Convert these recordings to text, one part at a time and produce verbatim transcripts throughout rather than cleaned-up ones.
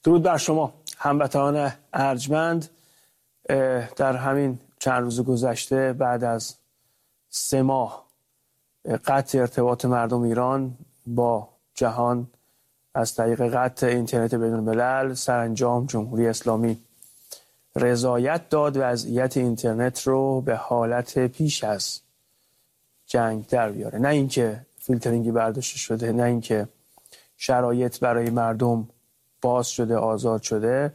درود بر شما هموطنان ارجمند. در همین چند روز گذشته بعد از سه ماه قطع ارتباط مردم ایران با جهان از طریق قطع اینترنت بدون الملل، سرانجام جمهوری اسلامی رضایت داد وضعیت اینترنت رو به حالت پیش از جنگ در بیاره. نه اینکه فیلترینگی برداشته شده، نه اینکه شرایط برای مردم باز شده، آزاد شده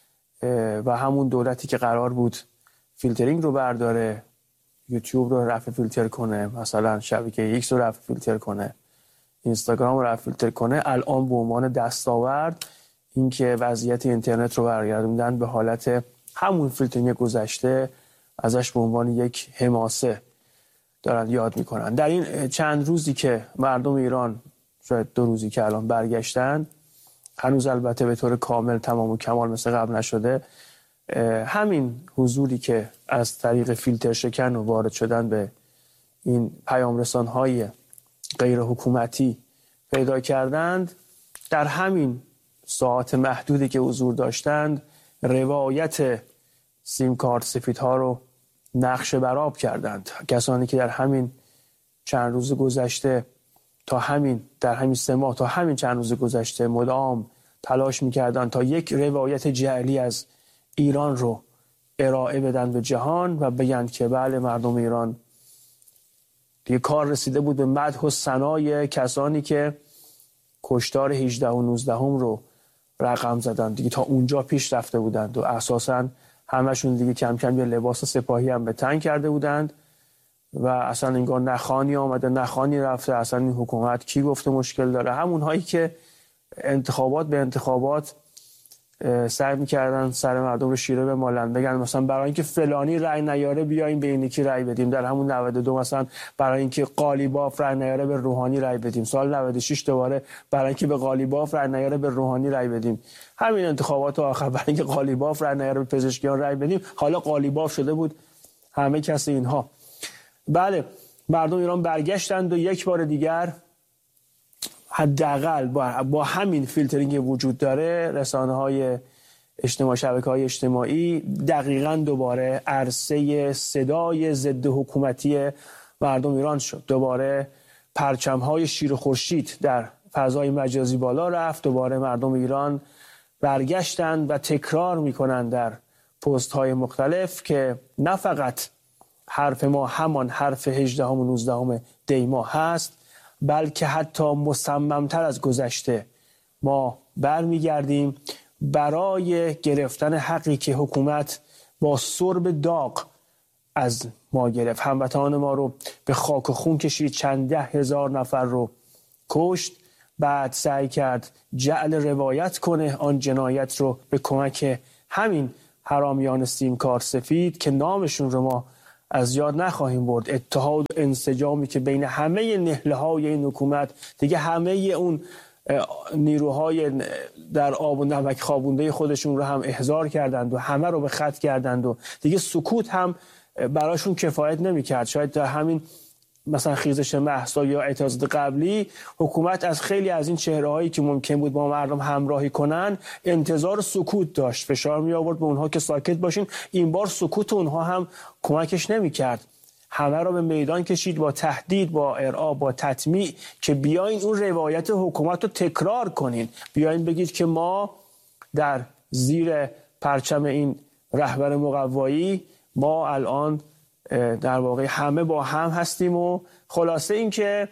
و همون دولتی که قرار بود فیلترینگ رو برداره، یوتیوب رو رفع فیلتر کنه، مثلا شبکه ایکس رو رفع فیلتر کنه، اینستاگرام رو رفع فیلتر کنه، الان به عنوان دستاورد اینکه وضعیت اینترنت رو برگردوندن به حالت همون فیلترینگ گذشته، ازش به عنوان یک حماسه دارن یاد میکنن. در این چند روزی که مردم ایران، شاید دو روزی که الان برگشتن، هنوز البته به طور کامل تمام و کمال مثل قبل نشده، همین حضوری که از طریق فیلتر شکن و وارد شدن به این پیام رسان‌های غیر حکومتی پیدا کردند، در همین ساعات محدودی که حضور داشتند روایت سیم کارت سفیدها رو نقش برآب کردند. کسانی که در همین چند روز گذشته تا همین در همین سه ماه تا همین چند روز گذشته مدام تلاش می‌کردند تا یک روایت جعلی از ایران رو ارائه بدن به جهان و بگن که بله، مردم ایران دیگه کار رسیده بود به مدح و ثنای کسانی که کشتار هجده و نوزده هم رو رقم زدن، دیگه تا اونجا پیش رفته بودند و اساساً همشون دیگه کم کم یه لباس سپاهی هم به تن کرده بودند و اصلا انگار نخانی آمده نخانی رفته. اصلا این حکومت کی گفته مشکل داره؟ همون هایی که انتخابات به انتخابات سعی می‌کردن سر مردم رو شیره بمالن، بگن مثلا برای اینکه فلانی رأی نیاره بیایم به این یکی رأی بدیم. در همون نود و دو مثلا برای اینکه قالیباف رأی نیاره به روحانی رأی بدیم. سال نود و شش دوباره برای اینکه به قالیباف رأی نیاره به روحانی رأی بدیم. همین انتخابات آخر برای اینکه قالیباف رأی نیاره به پزشکیان رأی بدیم. حالا قالیباف شده بود همه کس اینها. بله، مردم ایران برگشتند و یک بار دیگر حداقل با, با همین فیلترینگ وجود داره، رسانه‌های اجتماعی، شبکه‌های اجتماعی دقیقاً دوباره عرصه صدای ضد حکومتی مردم ایران شد. دوباره پرچم‌های شیر و خورشید در فضای مجازی بالا رفت. دوباره مردم ایران برگشتند و تکرار می‌کنند در پست‌های مختلف که نه فقط حرف ما همان حرف هجده و نوزده دی ماه هست، بلکه حتی مصممتر از گذشته ما برمیگردیم برای گرفتن حقی که حکومت با سرب داغ از ما گرفت. هموطنان ما رو به خاک و خون کشید، چند ده هزار نفر رو کشت، بعد سعی کرد جعل روایت کنه آن جنایت رو به کمک همین حرامیان سیم کارت سفید که نامشون رو ما از یاد نخواهیم برد. اتحاد و انسجامی که بین همه نهله‌های این حکومت، دیگه همه اون نیروهای در آب و نمک خوابونده خودشون رو هم احضار کردند و همه رو به خط کردند و دیگه سکوت هم براشون کفایت نمی‌کرد. شاید در همین مثلا خیزش مهسا یا اعتراضات قبلی حکومت از خیلی از این چهره‌هایی که ممکن بود با مردم همراهی کنن انتظار سکوت داشت، فشار می آورد به اونها که ساکت باشین. این بار سکوت اونها هم کمکش نمی‌کرد، همه را به میدان کشید با تهدید، با ارعا، با تطمیع که بیاین اون روایت حکومت رو تکرار کنین، بیاین بگید که ما در زیر پرچم این رهبر مقوایی ما الان در واقع همه با هم هستیم. و خلاصه این که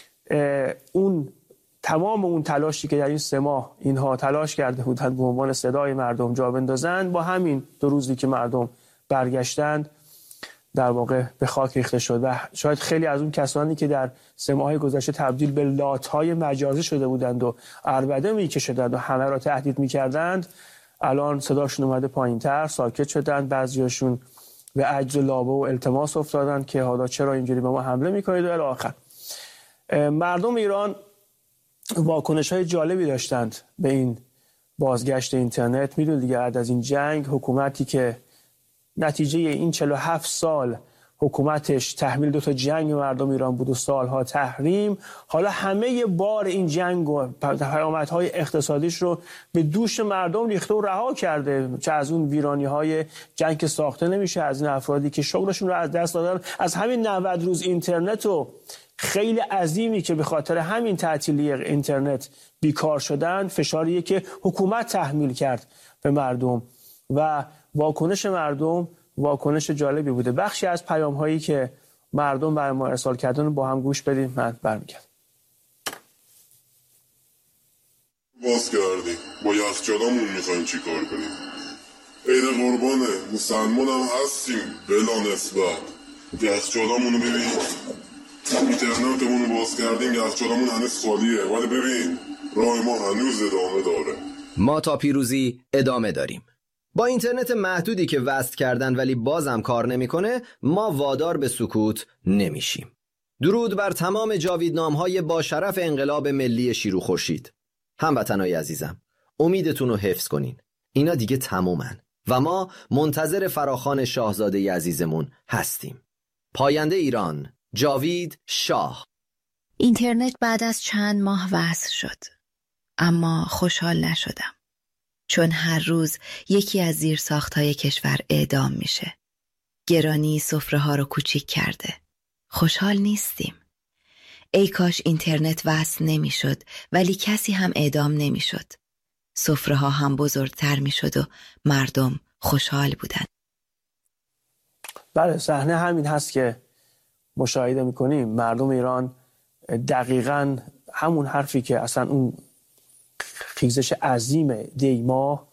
اون تمام اون تلاشی که در این سه ماه اینها تلاش کرده بودند به عنوان صدای مردم جا بندازند، با همین دو روزی که مردم برگشتند در واقع به خاک ریخته شد. و شاید خیلی از اون کسانی که در سه ماه گذشته تبدیل به لات‌های مجازی شده بودند و عربده می‌کشیدند و همه را تهدید می‌کردند، الان صداشون اومده پایین‌تر، ساکت شدند. بعضیاشون به عجز و لابه و التماس افتادن که حالا چرا اینجوری به ما حمله میکنید و الی آخر. مردم ایران واکنش‌های جالبی داشتند به این بازگشت اینترنت. میدونید دیگه بعد از این جنگ حکومتی که نتیجه این چهل و هفت سال حکومتش تحمیل دو تا جنگ مردم ایران بود و سالها تحریم، حالا همه بار این جنگ و پیامدهای اقتصادیش رو به دوش مردم ریخته و رها کرده. چه از اون ویرانی‌های جنگ ساخته نمیشه، از این افرادی که شغلشون رو از دست دادن، از همین نود روز اینترنت و خیلی عظیمی که به خاطر همین تعطیلی اینترنت بیکار شدن، فشاریه که حکومت تحمیل کرد به مردم و واکنش مردم واکنش جالبی بوده. بخشی از پیام هایی که مردم برای ما ارسال کردن رو با هم گوش بدیم. من برمیگردم. باز کردی با یخچالمون میخوایم چی کار کنیم؟ عید قربانه، مسلمان هم هستیم بلا نسبت. یخچالمون رو ببین، اینترنتمون رو باز کردیم، یخچالمون هنوز خالیه، ولی ببین راه ما هنوز ادامه داره. ما تا پیروزی ادامه داریم. با اینترنت محدودی که وصل کردن ولی بازم کار نمیکنه، ما وادار به سکوت نمیشیم. درود بر تمام جاویدنامهای با شرف انقلاب ملی شیرو خورشید. هموطنای عزیزم، امیدتون رو حفظ کنین. اینا دیگه تمومن و ما منتظر فراخوان شاهزاده عزیزمون هستیم. پاینده ایران، جاوید شاه. اینترنت بعد از چند ماه وصل شد، اما خوشحال نشدم، چون هر روز یکی از زیرساخت‌های کشور اعدام میشه. گرانی سفره ها رو کوچیک کرده. خوشحال نیستیم. ای کاش اینترنت وصل نمیشد ولی کسی هم اعدام نمیشد. سفره ها هم بزرگتر میشد و مردم خوشحال بودن. بله، صحنه همین هست که مشاهده میکنیم. مردم ایران دقیقاً همون حرفی که اصلا اون خیزش عظیم دیماه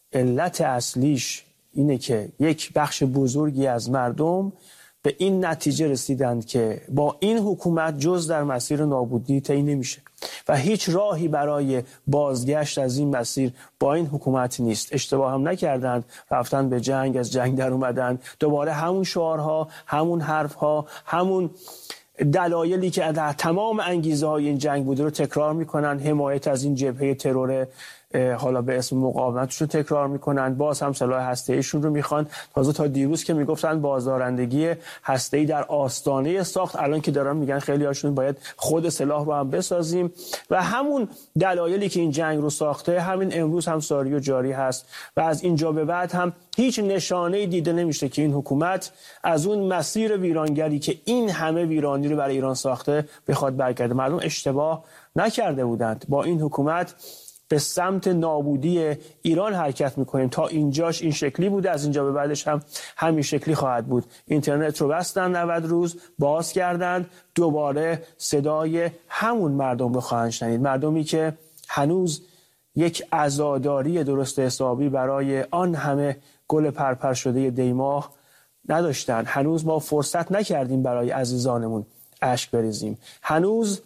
علت اصلیش اینه که یک بخش بزرگی از مردم به این نتیجه رسیدند که با این حکومت جز در مسیر نابودی طی نمیشه و هیچ راهی برای بازگشت از این مسیر با این حکومت نیست. اشتباه هم نکردند، رفتن به جنگ، از جنگ در اومدن، دوباره همون شعارها، همون حرفها، همون دلایلی که در تمام انگیزه های این جنگ بوده رو تکرار میکنن. حمایت از این جبهه ترور حالا به اسم مقاومتش رو تکرار میکنن. باز هم سلاح هسته‌ایشون رو میخوان. تازه تا دیروز که میگفتن بازدارندگی هسته‌ای در آستانه ساخت، الان که دارن میگن خیلی هاشون باید خود سلاح رو هم بسازیم. و همون دلایلی که این جنگ رو ساخته همین امروز هم ساری و جاری هست و از اینجا به بعد هم هیچ نشانه‌ای دیده نمیشه که این حکومت از اون مسیر ویرانگری که این همه ویرانی رو برای ایران ساخته بخواد برگرده. مردم اشتباه نکرده بودند. با این حکومت به سمت نابودی ایران حرکت میکنیم. تا اینجاش این شکلی بوده، از اینجا به بعدش هم همین شکلی خواهد بود. اینترنت رو بستن، نود روز باز کردن، دوباره صدای همون مردم رو خواهند شنید. مردمی که هنوز یک عزاداری درست حسابی برای آن همه گل پرپر شده دیماه نداشتن. هنوز ما فرصت نکردیم برای عزیزانمون اشک بریزیم. هنوز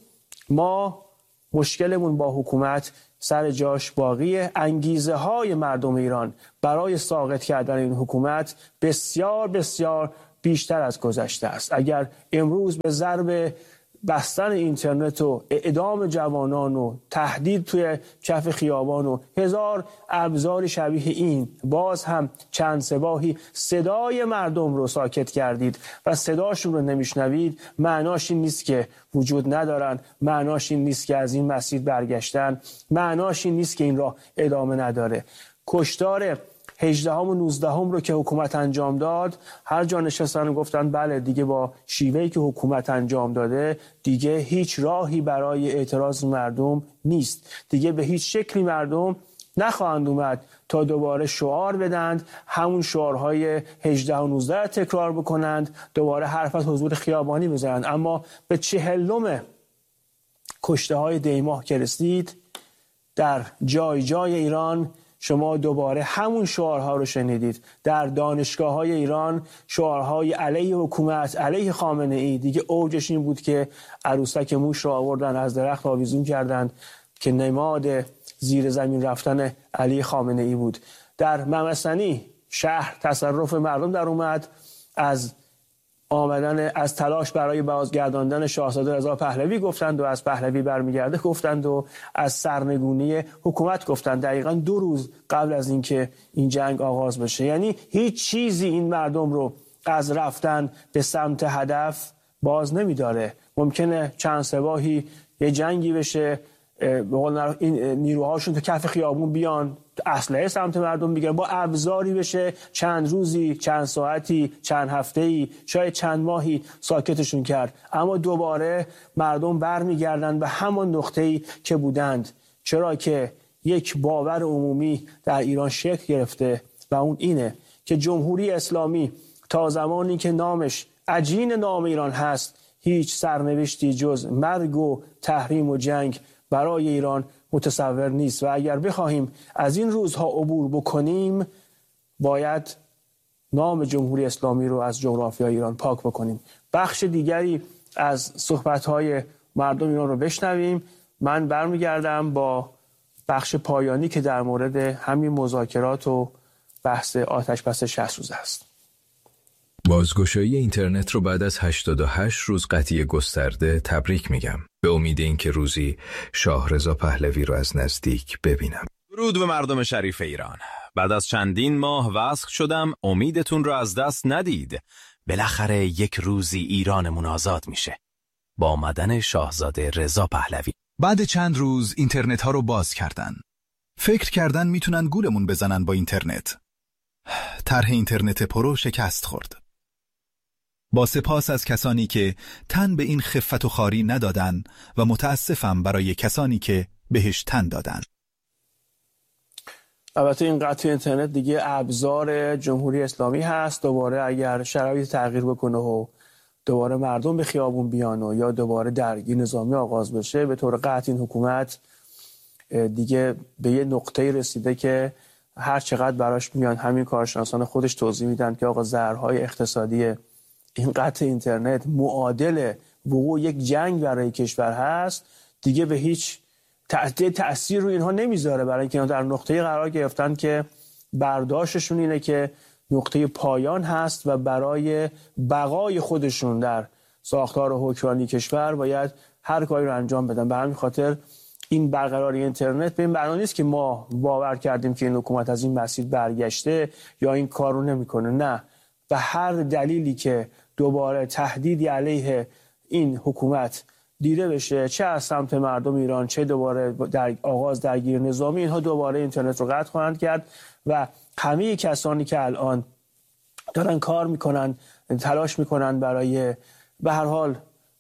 ما مشکلمون با حکومت سر جاش باقیه. انگیزه های مردم ایران برای ساقط کردن این حکومت بسیار بسیار بیشتر از گذشته است. اگر امروز به ضرب بستن اینترنت و اعدام جوانان و تهدید توی کف خیابان و هزار ابزار شبیه این باز هم چند سباهی صدای مردم رو ساکت کردید و صداشون رو نمیشنوید، معناش این نیست که وجود ندارن، معناش این نیست که از این مسیر برگشتن، معناش این نیست که این راه ادامه نداره. کشتار هجدهم و نوزدهم رو که حکومت انجام داد، هر جا نشستن و گفتن بله دیگه با شیوهی که حکومت انجام داده دیگه هیچ راهی برای اعتراض مردم نیست، دیگه به هیچ شکلی مردم نخواهند اومد تا دوباره شعار بدند، همون شعارهای هجده و نوزده تکرار بکنند، دوباره حرف از حضور خیابانی بزنند. اما به چهلم کشته های دیماه که رسید، در جای جای ایران شما دوباره همون شعارها رو شنیدید. در دانشگاه‌های ایران شعارهای علیه حکومت، علیه خامنه ای. دیگه اوجش این بود که عروسک موش رو آوردن از درخت آویزون کردند که نماد زیر زمین رفتن علی خامنه ای بود. در ممسنی شهر تصرف مردم در اومد، از آمدن از تلاش برای بازگرداندن شاهزاده رضا پهلوی گفتند و از پهلوی برمیگرده گفتند و از سرنگونی حکومت گفتند، دقیقاً دو روز قبل از اینکه این جنگ آغاز بشه. یعنی هیچ چیزی این مردم رو از رفتن به سمت هدف باز نمی‌داره. ممکنه چند سباهی یه جنگی بشه، به قول این نیروهاشون تو کف خیابون بیان اسلحه سمت مردم بگیرن، با ابزاری بشه چند روزی، چند ساعتی، چند هفته‌ای، شاید چند ماهی ساکتشون کرد، اما دوباره مردم برمیگردن به همون نقطه‌ای که بودند. چرا که یک باور عمومی در ایران شکل گرفته و اون اینه که جمهوری اسلامی تا زمانی که نامش عجین نام ایران هست هیچ سرنوشتی جز مرگ و تحریم و جنگ برای ایران متصور نیست و اگر بخواهیم از این روزها عبور بکنیم باید نام جمهوری اسلامی رو از جغرافیای ایران پاک بکنیم. بخش دیگری از صحبت‌های مردم ایران رو بشنویم. من برمیگردم با بخش پایانی که در مورد همین مذاکرات و بحث آتش بس شصت روزه است. بازگشایی اینترنت رو بعد از هشتاد و هشت روز قطعی گسترده تبریک میگم. به امید اینکه روزی شاهرضا پهلوی رو از نزدیک ببینم. درود به مردم شریف ایران. بعد از چندین ماه وصل شدم، امیدتون رو از دست ندید. بالاخره یک روزی ایرانمون آزاد میشه. با آمدن شاهزاده رضا پهلوی. بعد چند روز اینترنت ها رو باز کردن. فکر کردن میتونن گولمون بزنن با اینترنت. طرح اینترنت پرو شکست خورد. با سپاس از کسانی که تن به این خفت و خواری ندادن و متاسفم برای کسانی که بهش تن دادن. البته این قطع اینترنت دیگه ابزار جمهوری اسلامی هست. دوباره اگر شرایط تغییر بکنه و دوباره مردم به خیابون بیان و یا دوباره درگیری نظامی آغاز بشه، به طور قطع این حکومت دیگه به یه نقطه‌ای رسیده که هر چقدر براش میان همین کارشناسان خودش توضیح میدن که آقا ضررهای اقتصادی این قطع اینترنت معادل وقوع یک جنگ برای کشور هست، دیگه به هیچ تأثیر روی اینها نمیذاره، برای اینکه در نقطه‌ای قرار گرفتن که برداشتشون اینه که نقطه پایان هست و برای بقای خودشون در ساختار حکمرانی کشور باید هر کاری رو انجام بدن. به همین خاطر این برقراری اینترنت به این معنی نیست که ما باور کردیم که این حکومت از این مسیر برگشته یا این کار رو نمی‌کنه. نه، به هر دلیلی که دوباره تهدیدی علیه این حکومت دیده بشه، چه از سمت مردم ایران چه دوباره در آغاز درگیری نظامی، اینها دوباره اینترنت رو قطع خواهند کرد و همه کسانی که الان دارن کار میکنن، تلاش میکنن برای به هر حال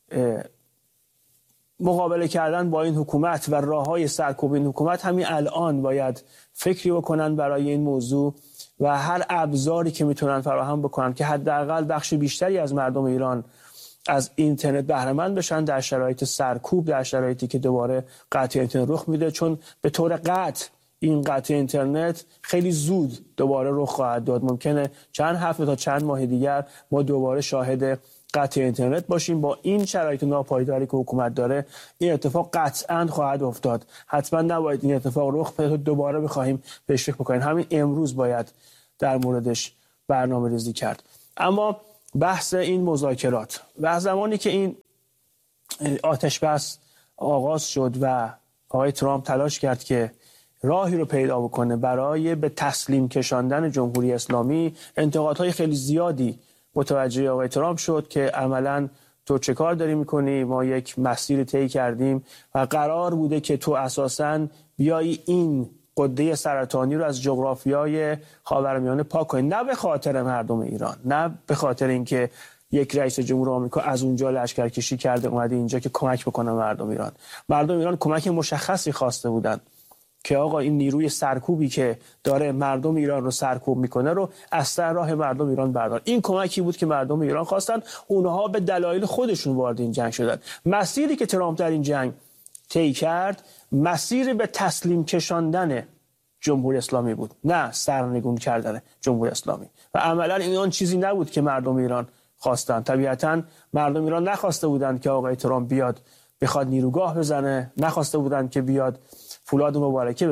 مقابله کردن با این حکومت و راههای سرکوب این حکومت، همین الان باید فکری بکنن برای این موضوع و هر ابزاری که میتونن فراهم بکنن که حداقل بخش بیشتری از مردم ایران از اینترنت بهره مند بشن در شرایط سرکوب، در شرایطی که دوباره قطع اینترنت رخ میده. چون به طور قطع این قطع اینترنت خیلی زود دوباره رخ خواهد داد. ممکنه چند هفته تا چند ماه دیگر ما دوباره شاهد قطع اینترنت باشیم. با این شرایط ناپایداری که حکومت داره این اتفاق قطعاً خواهد افتاد. حتما نباید این اتفاق رخ بده دوباره بخوایم بهش فکر بکنیم. همین امروز باید در موردش برنامه ریزی کرد. اما بحث این مذاکرات و زمانی که این آتش بس آغاز شد و آقای ترامپ تلاش کرد که راهی رو پیدا بکنه برای به تسلیم کشاندن جمهوری اسلامی، انتقادهای خیلی زیادی متوجه آقای ترامپ شد که عملاً تو چه کار داری میکنی؟ ما یک مسیر طی کردیم و قرار بوده که تو اساساً بیایی این قده سرطانی رو از جغرافیای خاورمیانه پاک کنی، نه به خاطر مردم ایران، نه به خاطر اینکه یک رئیس جمهور آمریکا از اونجا لشکرکشی کرده اومده اینجا که کمک بکنه مردم ایران. مردم ایران کمک مشخصی خواسته بودن که آقا این نیروی سرکوبی که داره مردم ایران رو سرکوب میکنه رو از سر راه مردم ایران بردار. این کمکی بود که مردم ایران خواستن. اونها به دلایل خودشون وارد این جنگ شدن. مسیری که ترامپ در این جنگ طی کرد مسیر به تسلیم کشاندن جمهوری اسلامی بود، نه سرنگون کردن جمهوری اسلامی. و عملا این آن چیزی نبود که مردم ایران خواستن. طبیعتا مردم ایران نخواسته بودند که آقای ترامپ بیاد بخواد نیروگاه بزنه، نخواسته بودند که بیاد فولاد مبارکه